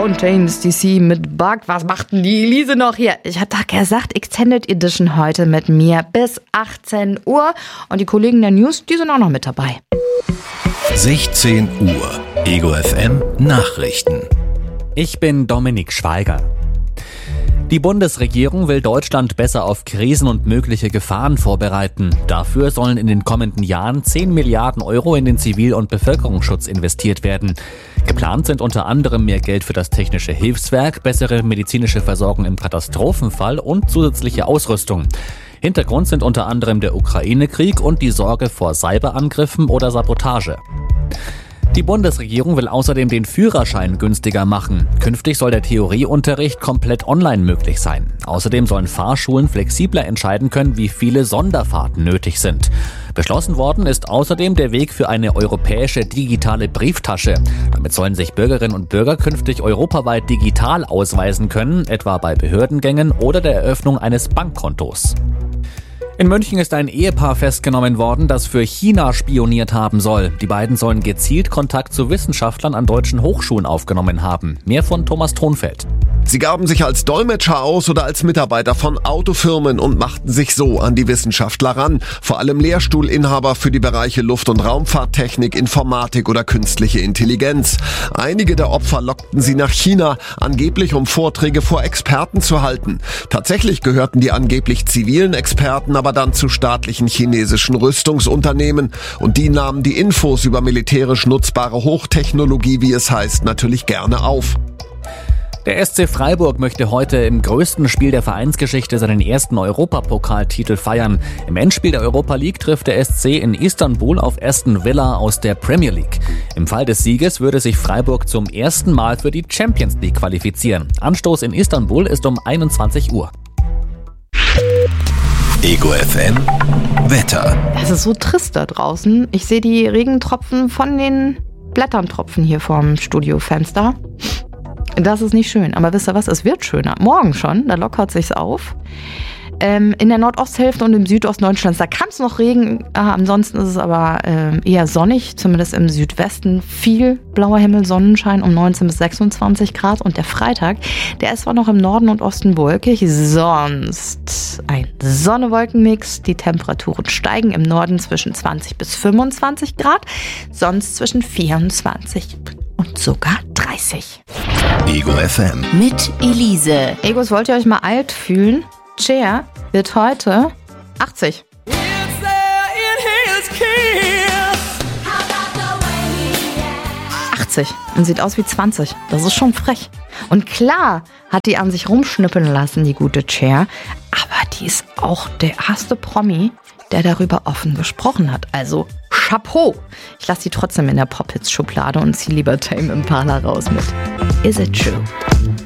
Fountains DC mit Bug. Was macht denn die Elise noch hier? Ich hatte gesagt, Extended Edition heute mit mir bis 18 Uhr. Und die Kollegen der News, die sind auch noch mit dabei. 16 Uhr. Ego FM Nachrichten. Ich bin Dominik Schweiger. Die Bundesregierung will Deutschland besser auf Krisen und mögliche Gefahren vorbereiten. Dafür sollen in den kommenden Jahren 10 Milliarden Euro in den Zivil- und Bevölkerungsschutz investiert werden. Geplant sind unter anderem mehr Geld für das technische Hilfswerk, bessere medizinische Versorgung im Katastrophenfall und zusätzliche Ausrüstung. Hintergrund sind unter anderem der Ukraine-Krieg und die Sorge vor Cyberangriffen oder Sabotage. Die Bundesregierung will außerdem den Führerschein günstiger machen. Künftig soll der Theorieunterricht komplett online möglich sein. Außerdem sollen Fahrschulen flexibler entscheiden können, wie viele Sonderfahrten nötig sind. Beschlossen worden ist außerdem der Weg für eine europäische digitale Brieftasche. Damit sollen sich Bürgerinnen und Bürger künftig europaweit digital ausweisen können, etwa bei Behördengängen oder der Eröffnung eines Bankkontos. In München ist ein Ehepaar festgenommen worden, das für China spioniert haben soll. Die beiden sollen gezielt Kontakt zu Wissenschaftlern an deutschen Hochschulen aufgenommen haben. Mehr von Thomas Thronfeld. Sie gaben sich als Dolmetscher aus oder als Mitarbeiter von Autofirmen und machten sich so an die Wissenschaftler ran. Vor allem Lehrstuhlinhaber für die Bereiche Luft- und Raumfahrttechnik, Informatik oder künstliche Intelligenz. Einige der Opfer lockten sie nach China, angeblich um Vorträge vor Experten zu halten. Tatsächlich gehörten die angeblich zivilen Experten aber dann zu staatlichen chinesischen Rüstungsunternehmen. Und die nahmen die Infos über militärisch nutzbare Hochtechnologie, wie es heißt, natürlich gerne auf. Der SC Freiburg möchte heute im größten Spiel der Vereinsgeschichte seinen ersten Europapokaltitel feiern. Im Endspiel der Europa League trifft der SC in Istanbul auf Aston Villa aus der Premier League. Im Fall des Sieges würde sich Freiburg zum ersten Mal für die Champions League qualifizieren. Anstoß in Istanbul ist um 21 Uhr. Ego FM Wetter. Es ist so trist da draußen. Ich sehe die Regentropfen von den Blättern tropfen hier vorm Studiofenster. Das ist nicht schön, aber wisst ihr was, es wird schöner. Morgen schon, da lockert sich's auf. In der Nordosthälfte und im Südosten Deutschlands, da kann es noch Regen. Ansonsten ist es aber eher sonnig, zumindest im Südwesten. Viel blauer Himmel, Sonnenschein um 19 bis 26 Grad. Und der Freitag, der ist zwar noch im Norden und Osten wolkig, sonst ein Sonne-Wolken-Mix. Die Temperaturen steigen im Norden zwischen 20 bis 25 Grad, sonst zwischen 24 und sogar 30. Ego FM. Mit Elise. Egos, wollt ihr euch mal alt fühlen? Cher wird heute 80. 80 und sieht aus wie 20. Das ist schon frech. Und klar hat die an sich rumschnippeln lassen, die gute Cher. Aber die ist auch der erste Promi, der darüber offen gesprochen hat. Also Chapeau. Ich lasse die trotzdem in der Pop-Hits-Schublade und ziehe lieber Tame Impala raus mit Is It True?